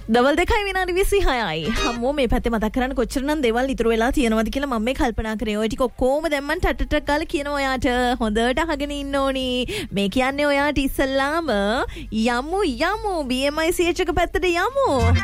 දවල් 2:26යි. හම්මෝ මේ පැත්තේ මතක් කරන්න කොච්චරනම් දේවල් ඉතුරු වෙලා තියෙනවද කියලා මම මේ කල්පනා කරේ. ඔය ටික ඔක්කොම දැන් මම ටටටක් ගාලා කියනවා ඔයාට හොඳට අහගෙන ඉන්න ඕනි. මේ කියන්නේ ඔයාට ඉස්සල්ලාම යමු BMICH එක පැත්තට යමු.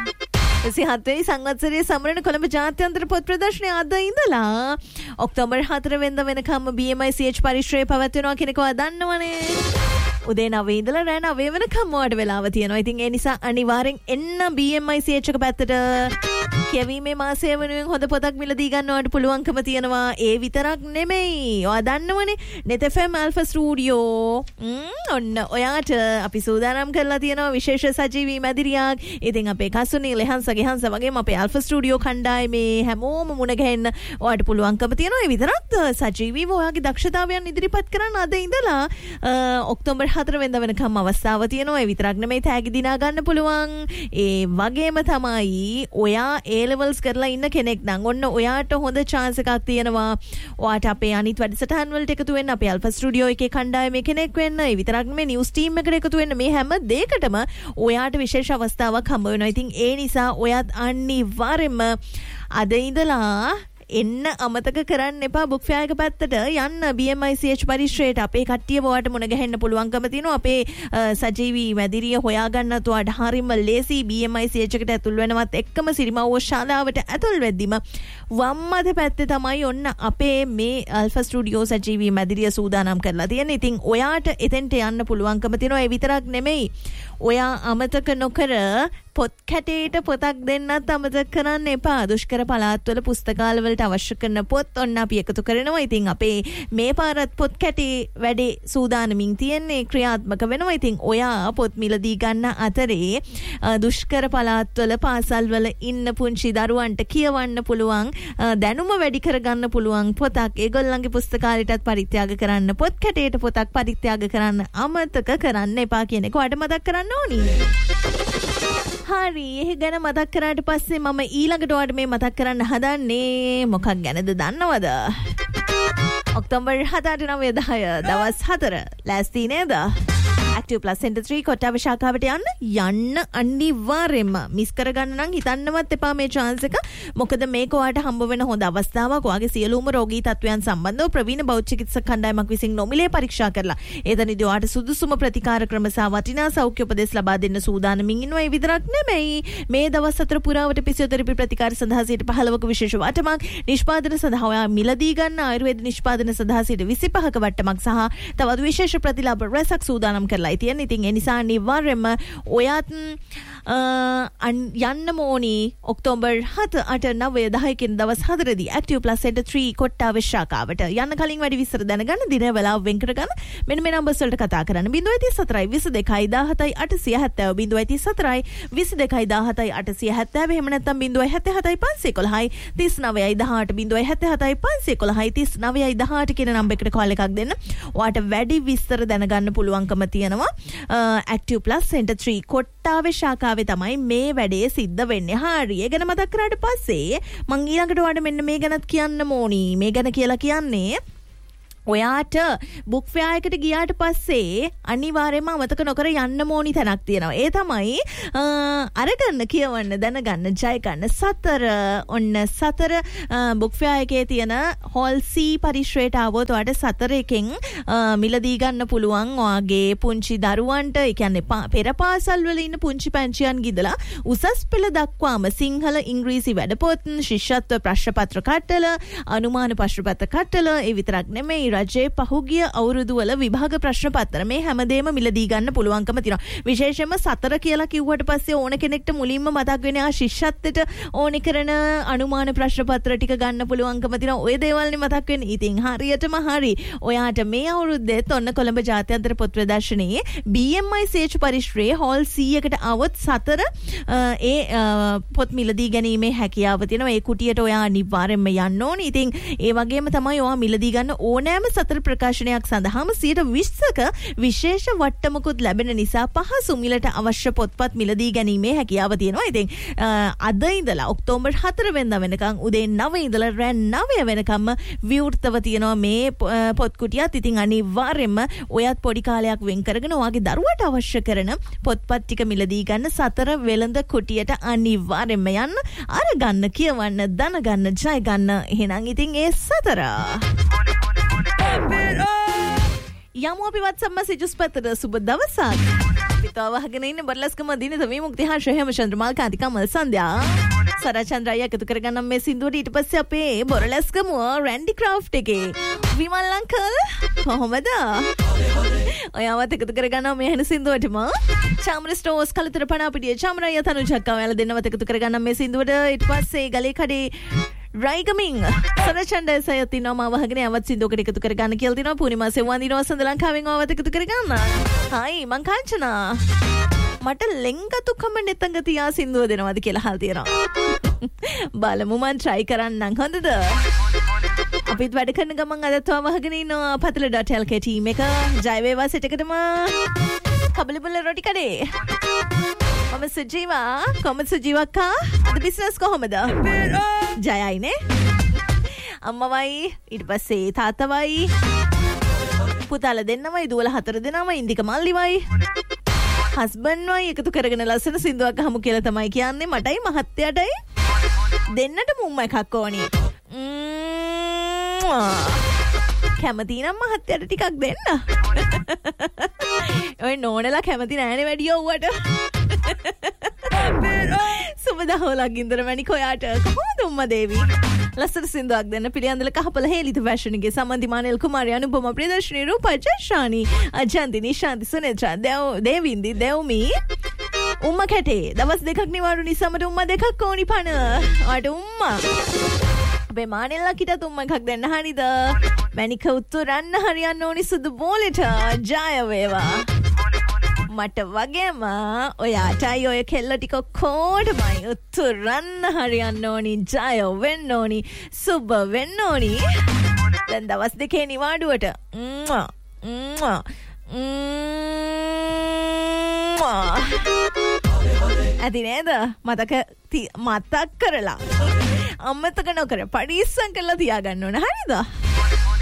27 වෙනි සංවත්සරයේ සමරන කොළඹ ජාත්‍යන්තර පොත් ප්‍රදර්ශනය අද ඉඳලා ඔක්තෝබර් 4 වෙනිදා වෙනකම් BMICH පරිශ්‍රයේ පවත්වනවා කියන එක දන්නවනේ. උදේ 9 ඉඳලා රෑ 9 වෙනකම් ඔයාලට වෙලාව තියෙනවා. ඉතින් ඒ නිසා අනිවාර්යෙන් එන්න BMICH එක පැත්තට. කියවීමේ මාසය වෙනුවෙන් හොඳ පොතක් මිලදී ගන්නවට පුළුවන්කම තියෙනවා. ඒ විතරක් නෙමෙයි. ඔයා දන්නවනේ net FM Alpha Studio. ඔන්න ඔයාට අපි සූදානම් කරලා තියෙනවා විශේෂ සජීවී මැදිරියක්. ඉතින් අපේ කසුනී ලෙහන්සගේ හංස වගේම අපේ Alpha Studio කණ්ඩායමේ හැමෝම මුණ ගැහෙන්න ඔයාට පුළුවන්කම තියෙනවා. ඒ විතරක්ද සජීවීව ඔයාගේ දක්ෂතාවයන් ඉදිරිපත් කරන්න අද ඉඳලා ඔක්තෝබර් 4 වෙනිදා වෙනකම් අවස්ථාව තියෙනවා. ඒ විතරක් නෙමෙයි තෑගි දිනා ගන්න පුළුවන්. ඒ වගේම තමයි ඔයා A-levels කරලා ඉන්න කෙනෙක් නම් ඔන්න ඔයාට හොඳ chance එකක් තියෙනවා. ඔයාට අපේ අනිත් වැඩසටහන් වලට එකතු වෙන්න, අපේ Alpha Studio එකේ කණ්ඩායමේ කෙනෙක් වෙන්න, ඒ විතරක් නෙමෙයි news team එකට එකතු වෙන්න. මේ හැම දෙයකටම ඔයාට විශේෂ අවස්ථාවක් හම්බ වෙනවා. ඉතින් ඒ නිසා ඔයාත් අනිවාර්යෙන්ම අද ඉඳලා එන්න අමතක කරන්න එපා. බුක් ෆෙයාර් එක පැත්තට යන්න BMICH පරිශ්‍රයට. අපේ කට්ටිය ඔයාට මුණ ගැහෙන්න පුළුවන්කම තියෙනවා. අපේ සජීවී මැදිරිය හොයාගන්නත් ඔයාට හරියම ලේසි. BMICH එකට ඇතුල් වෙනවත් එක්කම සිරිමව්ව ශාලාවට ඇතුල් වෙද්දිම වම් අත පැත්තේ තමයි ඔන්න අපේ මේ Alpha Studio සජීවී මැදිරිය සූදානම් කරලා තියෙන්නේ. ඉතින් ඔයාට එතෙන්ට යන්න පුළුවන්කම තියෙනවා. ඒ විතරක් නෙමෙයි. ඔයා අමතක නොකර පොත් කැටේට පොතක් දෙන්නත් අමතක කරන්න එපා. දුෂ්කර පළාත්වල පුස්තකාලවලට අවශ්‍ය කරන පොත් ඔන්න අපි එකතු කරනවා. ඉතින් අපේ මේ පාරත් පොත් කැටේ වැඩේ සූදානමින් තියෙන්නේ ක්‍රියාත්මක වෙනවා. ඉතින් ඔයා පොත් මිලදී ගන්න අතරේ දුෂ්කර පළාත්වල පාසල්වල ඉන්න පුංචි දරුවන්ට කියවන්න පුළුවන්, දැනුම වැඩි කරගන්න පුළුවන් පොතක් ඒගොල්ලන්ගේ පුස්තකාලයටත් පරිත්‍යාග කරන්න, පොත් කැටේට පොතක් පරිත්‍යාග කරන්න අමතක කරන්න එපා කියන එක ඔයාලට මතක් කරන්න ඕනි. හරි, ඒ ගැන මතක් කරාට පස්සේ මම ඊළඟට ඔයාලට මේ මතක් කරන්න හදන්නේ මොකක් ගැනද දන්නවද? ඔක්තෝබර් 7 9 10 දවස් 4 ලෑස්ති නේද? Active Plus Center 3 කොට්ටාව ශාඛාවට යන්න අනිවාර්යෙන්ම මිස් කරගන්න නම් හිතන්නවත් එපා මේ chance එක. මොකද මේක ඔයාලට හම්බ වෙන හොඳ අවස්ථාවක්. ඔයාගේ සියලුම රෝගී තත්ත්වයන් සම්බන්ධව ප්‍රවීණ බෞද්ධ චිකිත්සක කණ්ඩායමක් විසින් නොමිලේ පරීක්ෂා කරලා එතනදී ඔයාලට සුදුසුම ප්‍රතිකාර ක්‍රම සහ වටිනා සෞඛ්‍ය උපදෙස් ලබා දෙන්න සූදානමින් ඉන්නවා. ඒ විතරක් නෙමෙයි, මේ දවස් 4 පුරාවට ෆිසියෝതെරපි ප්‍රතිකාර සඳහා 15ක විශේෂ වටමක්, නිෂ්පාදන සඳහා ඔයා මිලදී ගන්න ආයුර්වේද නිෂ්පාදන සඳහා 25ක වටමක් සහ තවත් විශේෂ ප්‍රතිලාභ රැසක් සූදානම් කරලා ඉතින් ඒ නිසා අනිවාර්යයෙන්ම ඔයාත් යන්න ඕනි ඔක්තෝබර් 7 8 9 10 කින් දවස් 4 දී Active Plus Center 3 කොට්ටාව ශාඛාවට යන්න කලින් වැඩි විස්තර දැනගන්න දින වේලාව වෙන් කරගන්න මෙන්න මේ නම්බර්ස් වලට කතා කරන්න 034 22 17 870 034 22 17 870 එහෙම නැත්නම් 077 511 39 18 077 511 39 කියන නම්බර් එකට කෝල් එකක් දෙන්න. ඔයාට වැඩි විස්තර දැනගන්න පුළුවන්කම තියෙනවා. Active Plus Center 3 කොට්ටාවේ ශාඛාවේ තමයි මේ වැඩේ සිද්ධ වෙන්නේ. හරි, ඒ ගැන මතක් කරාට පස්සේ මම ඊළඟට ඔයාලට මෙන්න මේ ගැනත් කියන්න ඕනි. මේ ගැන කියලා කියන්නේ ඔයාට බුක් ෆෙයාර් එකට ගියාට පස්සේ අනිවාර්යයෙන්ම අමතක නොකර යන්න ඕනි තැනක් තියෙනවා. ඒ තමයි අරගන්න, කියවන්න, දැනගන්න, ජය ගන්න 4 ඔන්න 4 බුක් ෆෙයාර් එකේ තියෙන හෝල් C පරිශ්‍රයට આવොත් ඔයාට 4 එකෙන් මිලදී ගන්න පුළුවන්. ඔයාගේ පුංචි දරුවන්ට, ඒ කියන්නේ පෙර පාසල් වල ඉන්න පුංචි පැංචියන් ගිදලා උසස් පෙළ දක්වාම සිංහල ඉංග්‍රීසි වැඩපොත්, ශිෂ්‍යත්ව ප්‍රශ්න පත්‍ර කට්ටල, අනුමාන ප්‍රශ්න පත්‍ර කට්ටල, ඒ විතරක් නෙමෙයි රජයේ පහුගිය අවුරුදු වල විභාග ප්‍රශ්න පත්‍ර මේ හැමදේම මිලදී ගන්න පුළුවන්කම තියෙනවා. විශේෂයෙන්ම 4 කියලා කිව්වට පස්සේ ඕන කෙනෙක්ට මුලින්ම මතක් වෙන්නේ ආ ශිෂ්‍යත්වයට ඕනි කරන අනුමාන ප්‍රශ්න පත්‍ර ටික ගන්න පුළුවන්කම තියෙනවා. ඔය දේවල්නේ මතක් වෙන්නේ. ඉතින් හරියටම හරි. ඔයාට මේ අවුරුද්දේත් ඔන්න කොළඹ ජාත්‍යන්තර පොත් ප්‍රදර්ශනයේ BMICH පරිශ්‍රයේ හෝල් C එකට આવොත් 4 ඒ පොත් මිලදී ගැනීමේ හැකියාව තියෙනවා. ඒ කුටියට ඔයා අනිවාර්යයෙන්ම යන්න ඕනේ. ඉතින් ඒ වගේම තමයි ඔයා මිලදී ගන්න ඕනෑම ඕනෑම සතර ප්‍රකාශනයක් සඳහාම 20%ක විශේෂ වට්ටමකුත් ලැබෙන නිසා පහසු මිලට අවශ්‍ය පොත්පත් මිලදී ගැනීමේ හැකියාව තියෙනවා. ඉතින් අද ඉඳලා ඔක්තෝබර් 4 වෙනිදා වෙනකන් උදේ 9 ඉඳලා රෑ 9 වෙනකම්ම විවෘතව තියෙනවා මේ පොත් කුටියත්. ඉතින් අනිවාර්යයෙන්ම ඔයත් පොඩි කාලයක් වෙන් කරගෙන ඔයාගේ දරුවට අවශ්‍ය කරන පොත්පත් ටික මිලදී ගන්න සතර වෙළඳ කුටියට අනිවාර්යයෙන්ම යන්න. අරගන්න, කියවන්න, දැනගන්න, ජය ගන්න. එහෙනම් ඉතින් ඒ සතර යමු අපි WhatsApp messages පැත්තට. සුබ දවසක්. පිටව වහගෙන ඉන්න බර්ලස්කම දිනේ තමයි මුක්ති හර්ෂ හේමචන්ද්‍ර මාල්කාන්ති කමල් සංධ්‍යා සරචන්ද්‍ර අයියා එකතු කරගන්නම් මේ සින්දුවට. ඊට පස්සේ අපේ බොරලස්කම රැන්ඩි ක්‍රාෆ්ට් එකේ විමල් අංකල් කොහොමද? ඔයාවත් එකතු කරගන්නවා මේ හැන සින්දුවටම. චාමර ස්ටෝස් කලතර පණාපිටිය චාමර අයියා තනුජක්කා ඔයාලා දෙන්නවත් එකතු කරගන්නම් මේ සින්දුවට. ඊට පස්සේ ගලේ කඩේ රයිගමින් සරචන්ඩ සයතිනවා මාව වහගෙන යවත් සින්දුවකට එකතු කරගන්න කියලා දිනවා. පූර්ණිමා සෙව්වන් දිනවා සඳ ලංකාවෙන් ආවත් එකතු කරගන්න. හයි මං කාංචනා. මට ලෙන්ගතු කමෙන්ට් එකක් තියා සින්දුව දෙනවද කියලා අහලා තියෙනවා. බලමු මං try කරන්නම් හොඳද? අපිත් වැඩ කරන ගමන් අදත් වහගෙන ඉන්නවා පතල.lk ටීම් එක. ජය වේවා සෙට් එකටම. කබලිබුල රොටි කඩේ. මම සුජීවා. කොහමද සුජීවක්කා? අද බිස්නස් කොහමද? ජයයිනේ. අම්මවයි ඊට පස්සේ තාත්තවයි පුතාලා දෙන්නමයි දුවලා 4 දෙනාමයි ඉන්දික මල්ලිවයි හස්බන්ඩ් වයි එකතු කරගෙන ලස්සන සින්දුවක් අහමු කියලා තමයි කියන්නේ. මටයි මහත්තයාටයි දෙන්නට මුම්ම එකක් ඕනි. කැමති නම් මහත්තයාට ටිකක් දෙන්න. ඔය නෝනලා කැමති නෑනේ වැඩි යවුවට. සුබදහෝලක් ඉන්දර මැණික් ඔයාට කොහොමද උම්මා දේවි? ලස්සන සින්දුවක් දෙන්න. පිළියන්දල කහපල හේලිත ෆැෂන්ගේ සමන්ති මානෙල් කුමාරය අනුපම ප්‍රදර්ශනී රූපා ජයශානි අජන්තිනි ශාන්ති සුනේත්‍රා දේවින්දි දෙව්මි උම්මා කැටේ දවස් දෙකක් නිවාඩු නිසාමට උම්මා දෙකක් ඕනි පණ. ඔයාට උම්මා අපේ මානෙල්ලා කිටත් උම්මා එකක් දෙන්න හරිද? මැණික උත්තරන්න හරියන්න ඕනි සුදු බෝලෙට. ජය වේවා. මට වගේම ඔයාටයි ඔය කෙල්ල ටික කොටමයි උත්තරන්න හරියන්න ඕනි. ජය වෙන්න ඕනි. සුබ වෙන්න ඕනි. දැන් දවස් දෙකේ නිවාඩුවට ඇති නේද? මතක කරලා අමතක නොකර පරිස්සම් කරලා තියාගන්න ඕන. හරිද?